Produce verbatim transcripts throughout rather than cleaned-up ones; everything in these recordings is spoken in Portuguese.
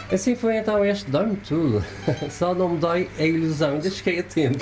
Assim foi então este Dói-me Tudo. Só não me dói a ilusão, ainda cheguei a tempo.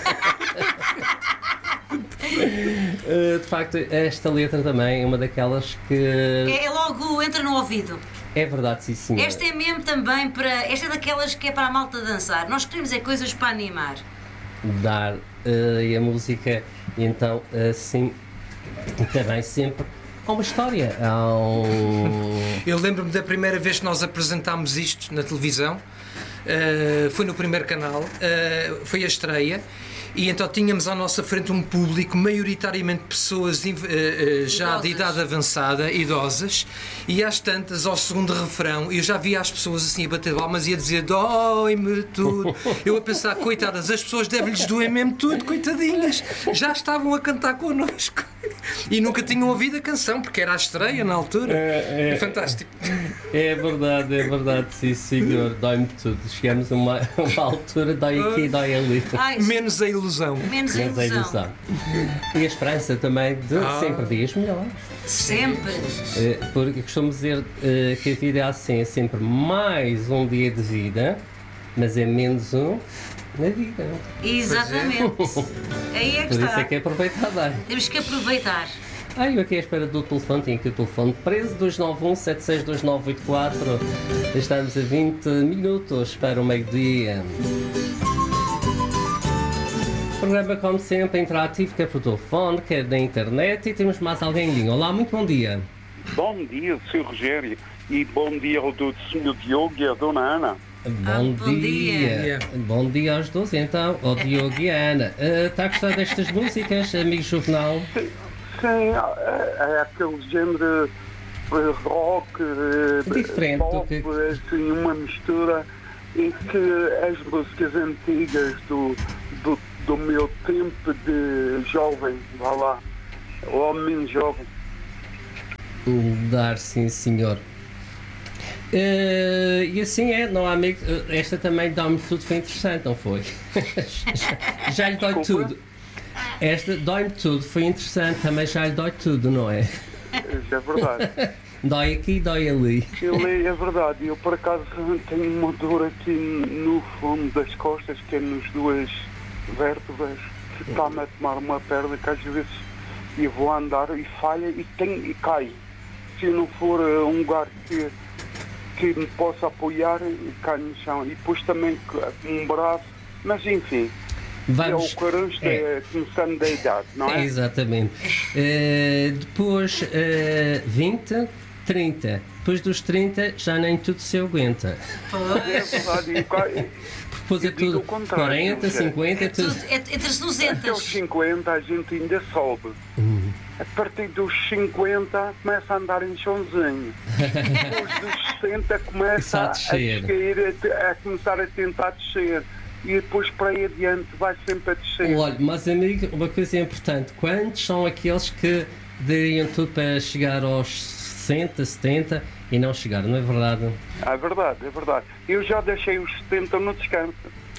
De facto, esta letra também é uma daquelas que... É, é logo, entra no ouvido. É verdade, sim, senhor. Esta é mesmo também para... Esta é daquelas que é para a malta dançar. Nós queremos é coisas para animar. Dar uh, e a música, então, assim, também sempre há uma história. Há um... Eu lembro-me da primeira vez que nós apresentámos isto na televisão. Uh, foi no primeiro canal, uh, foi a estreia. E então tínhamos à nossa frente um público, maioritariamente pessoas uh, uh, já idosas. De idade avançada, idosas, e às tantas, ao segundo refrão, eu já via as pessoas assim a bater palmas e a dizer dói-me tudo. Eu a pensar, coitadas, as pessoas devem-lhes doer mesmo tudo, coitadinhas, já estavam a cantar connosco. E nunca tinham ouvido a canção, porque era a estreia na altura. É, é, é fantástico. É verdade, é verdade, sim senhor, dói-me tudo. Chegamos a uma, uma altura, dói aqui, dói ali. Ai, menos a ilusão. Menos a ilusão. Menos a ilusão. E a esperança também de ah. sempre dias melhores. Sempre. Porque eu costumo dizer que a vida é assim, é sempre mais um dia de vida, mas é menos um na vida. Exatamente. É. Aí é que Por está. isso é que é aproveitar bem. Temos que aproveitar. Ah, eu aqui à espera do telefone, tenho aqui o telefone preso, dois nove um, sete seis dois nove oito quatro. Estamos a vinte minutos para o meio-dia. O programa, como sempre, é interativo, quer por telefone, quer na internet, e temos mais alguém em linha. Olá, muito bom dia. Bom dia, senhor Rogério, e bom dia ao do senhor Diogo e à dona Ana. Bom, ah, bom dia. dia. Bom dia aos dois, então, ao Diogo e à Ana. Uh, está a gostar destas músicas, amigo Juvenal? Sim, sim é, é aquele género rock, diferente pop, do que... assim, uma mistura em que as músicas antigas do, do, do meu tempo de jovem, vá lá, homem jovem. Dar, sim, senhor. Uh, e assim é, não há amigo. Esta também dói-me tudo, foi interessante, não foi? já, já lhe dói Desculpa? tudo. Esta dói-me tudo, foi interessante, também já lhe dói tudo, não é? Isso é verdade. Dói aqui, dói ali. Ele é verdade, eu por acaso tenho uma dor aqui no fundo das costas, que é nas duas vértebras, que está-me a tomar uma perda que às vezes eu vou andar e falha e, tem, e cai. Se não for uh, um lugar que, que me possa apoiar, cai no chão. E depois também um braço, mas enfim. Vamos, é o caranjo é, é, começando da idade, não é? é exatamente. Uh, depois uh, vinte, trinta. Depois dos trinta já nem tudo se aguenta. É verdade. E, depois é tudo quarenta, cinquenta, é tudo. É, entre os duzentos. Até os cinquenta a gente ainda sobe. Hum. A partir dos cinquenta começa a andar em chãozinho. Depois dos sessenta começa a, a, descer, a, a começar a tentar descer. E depois para aí adiante vai sempre a descer. Olha, mas amigo, uma coisa importante, quantos são aqueles que dariam tudo para chegar aos sessenta, setenta e não chegaram, não é verdade? É verdade, é verdade. Eu já deixei os setenta no descanso.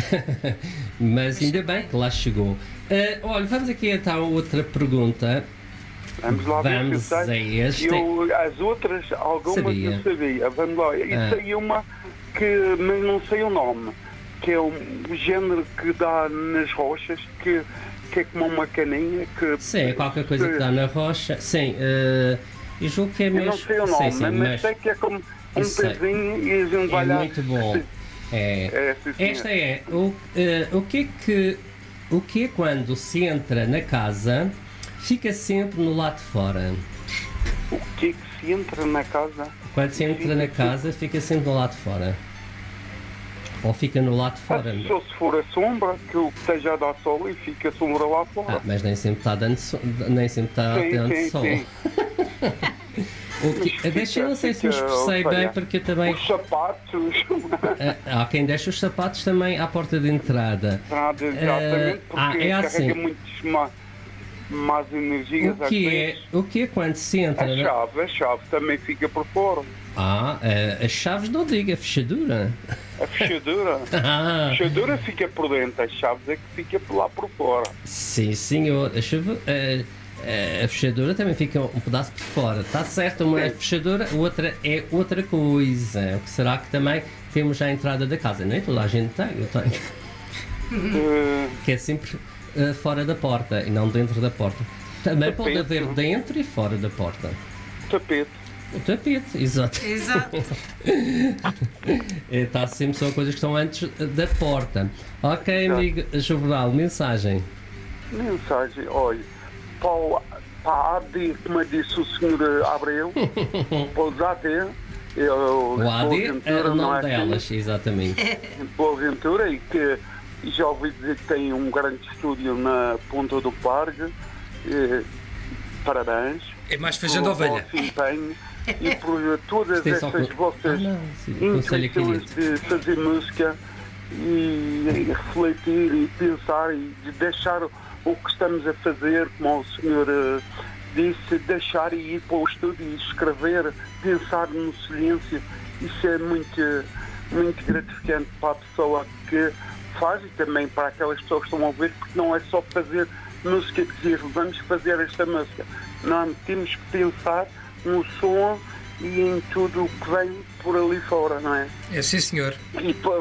Mas ainda bem que lá chegou. Uh, olha, vamos aqui então a outra pergunta. Vamos lá ver vamos se eu sei. A este. Eu, as outras, algumas sabia. eu sabia. Vamos lá. E ah. sei uma que, mas não sei o nome. Que é um género que dá nas rochas, que, que é como uma caninha que... Sim, qualquer coisa que, que dá na rocha. Sim, uh, eu julgo que é mesmo... Eu não sei o nome, sim, sim, mas, mas sei que é como um pezinho e a gente vai é lá... muito bom. É. É, sim, esta é, o, uh, o que é que... O que é quando se entra na casa, fica sempre no lado de fora? O que é que se entra na casa? Quando se entra na casa, fica sempre no lado de fora. Ou fica no lado de fora? Ah, só se for a sombra, que o que esteja a dar sol e fica a sombra lá fora. Ah, mas nem sempre está dando sol. Nem sempre está sim, dando sim, sol. Sim. O que, deixa eu não sei se me expressei bem, seja, porque eu também... Os sapatos... Há quem deixa os sapatos também à porta de entrada. Nada, exatamente, porque ah, é carrega assim. muitas má, más energias. O que, é, o que é quando se entra... A chave, a chave também fica por fora. Ah, as chaves não digo, a fechadura. A fechadura? ah. A fechadura fica por dentro, as chaves é que fica por lá por fora. Sim, senhor. A chave, uh, a fechadura também fica um pedaço por fora. Está certo, uma é fechadura, outra é outra coisa. O que será que também temos já a entrada da casa? Nem toda a gente tem, eu tenho. Uh, Que é sempre uh, fora da porta e não dentro da porta. Também pode Tapete. haver dentro e fora da porta. tapete. O tapete, exato. Exato. Está sempre só coisas que estão antes da porta. Ok, amigo Juvenal, mensagem. Mensagem, olha, para o para a A D, como disse o senhor Abreu, para os A D, eu, O A D é Boaventura, o não nome é delas, exatamente. assim, Boaventura, e que já ouvi dizer que tem um grande estúdio na Ponta do Parque. Eh, parabéns. É mais feijão de pelo ovelha. vosso empenho e por todas Tem só essas co- vossas Ah, não, sim, conselho intuições equilíbrio. de fazer música e, e refletir e pensar e de deixar o que estamos a fazer, como o senhor eh, disse, deixar e ir para o estúdio e escrever, pensar no silêncio. Isso é muito, muito gratificante para a pessoa que faz e também para aquelas pessoas que estão a ouvir, porque não é só fazer música e dizer vamos fazer esta música. Não, temos que pensar no som e em tudo o que vem por ali fora, não é? É sim, senhor. E para...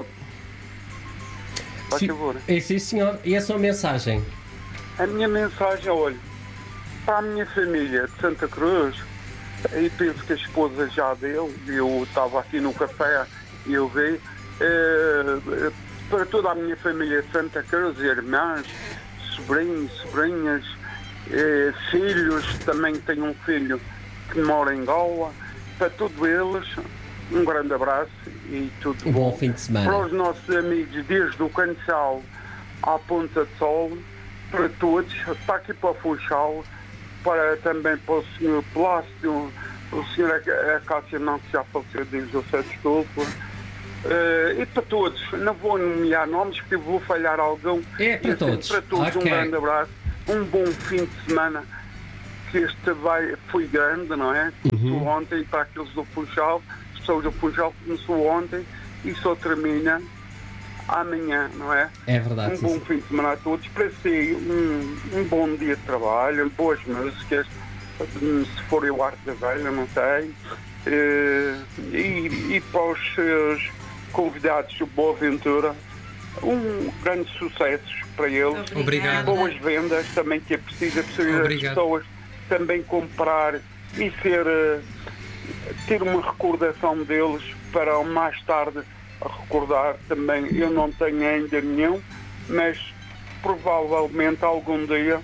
Faz Sim, favor. é, sim, senhor. E a sua mensagem? A minha mensagem, olha, para a minha família de Santa Cruz, aí penso que a esposa já deu, eu estava aqui no café e eu vi, eh, para toda a minha família de Santa Cruz, irmãs, sobrinhos, sobrinhas, eh, filhos, também tenho um filho que mora em Goa, para todos eles, um grande abraço e tudo Um bom. bom fim de Para semana. os nossos amigos desde o Canchal à Ponta de Sol, para todos, para aqui para o Funchal, para também para o senhor Plácido, o senhor Acácio não, que já faleceu, diz o seu desculpa, uh, e para todos, não vou nomear nomes porque vou falhar algum. É para E, assim, todos. para todos Ok. um grande abraço, um bom fim de semana, que este vai, foi grande, não é? Começou ontem para aqueles do Funchal, as pessoas do Funchal começou ontem e só termina amanhã, não é? É verdade. Um sim, bom sim. fim de semana a todos, para si um, um bom dia de trabalho, boas músicas, se for eu Arte da Velha, não sei, eh, e, e para os seus convidados do Boa Ventura, um grande sucesso para eles, Obrigado. boas vendas também, que é preciso, é preciso as Obrigado. pessoas também comprar e ser, eh, ter uma recordação deles para mais tarde a recordar também. Eu não tenho ainda nenhum, mas provavelmente algum dia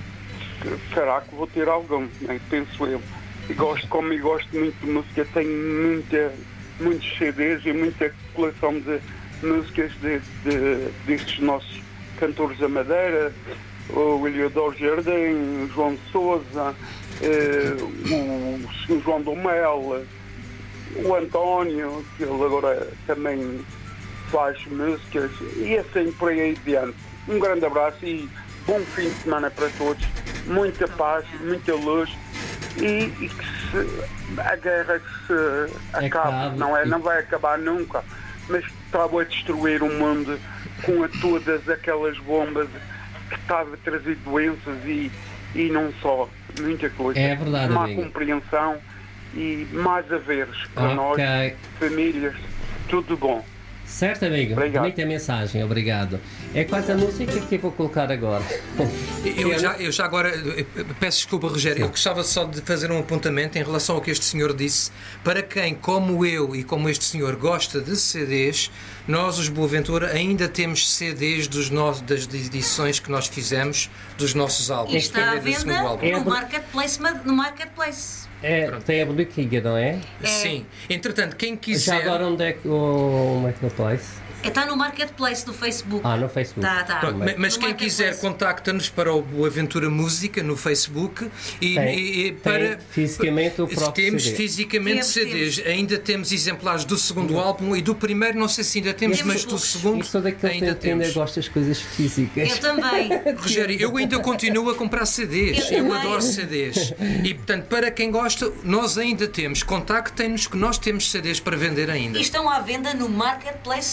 será que vou ter algum, né? Penso eu. E gosto, como eu gosto muito de música, tenho muita, muitos C Ds e muita coleção de músicas de, de, destes nossos cantores da Madeira, o Eliodoro Jardim, o João de Sousa, eh, o, o João Domel, o António, que ele agora também faz músicas, e assim por aí adiante. Um grande abraço e bom fim de semana para todos, muita paz, muita luz e, e que se, a guerra se acabe, Acabe. não é? Não vai acabar nunca, mas estava a destruir o mundo com a todas aquelas bombas que estavam a trazer doenças e, e não só, muita coisa. É verdade, Má amigo. compreensão e mais haveres para nós, Ok. famílias, tudo bom. Certo, amigo? Obrigado. Bonita mensagem, obrigado. É quase a música que eu vou colocar agora. Eu já, eu já agora eh, peço desculpa, Rogério, eu gostava só de fazer um apontamento em relação ao que este senhor disse. Para quem, como eu e como este senhor, gosta de C Ds, nós, os Boaventura, ainda temos C Ds dos no, das edições que nós fizemos dos nossos álbuns. E está à do segundo venda álbum. É no por- marketplace, no marketplace. É, tem a bonequinha, não é? Sim. Entretanto, quem Já quiser. agora onde é que o Marketplace? Está no marketplace do Facebook. Ah, no Facebook. Tá, tá. Pronto, Também. ma- mas No quem Marketplace. quiser, contacta-nos para o Boaventura Música no Facebook e, Tem- e- e tem para fisicamente o próprio temos C D. fisicamente Temos, C Ds. temos. Ainda temos exemplares do segundo álbum e do primeiro, não sei se ainda temos, Temos mas do poucos. segundo Eu sou daquele ainda tempo que ainda temos. gosta das coisas físicas. Eu também. Rogério, eu ainda continuo a comprar C Ds. Eu Eu, também. adoro C Ds. E portanto, para quem gosta, nós ainda temos. Contactem-nos que nós temos C Ds para vender ainda. E estão à venda no marketplace do Facebook.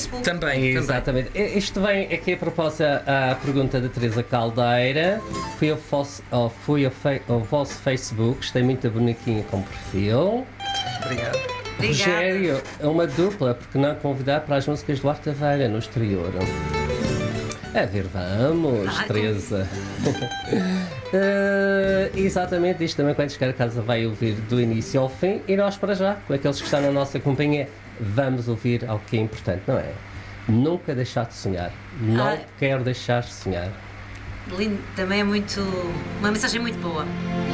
Facebook. Também, Exatamente. Também. Isto vem aqui a propósito à pergunta de Teresa Caldeira. Fui ao, vosso, oh, fui ao, fe, ao vosso Facebook, estei muito bonitinha com perfil. Obrigado. Rogério, é uma dupla, porque não convidar para as músicas do Arte Velha no exterior? A ver, vamos, ah, Teresa. uh, exatamente, isto também quando chegar a casa vai ouvir do início ao fim e nós para já, com aqueles que estão na nossa companhia, vamos ouvir algo que é importante, não é? Nunca deixar de sonhar. Não ah, quero deixar de sonhar. Lindo, também é muito. Uma mensagem muito boa.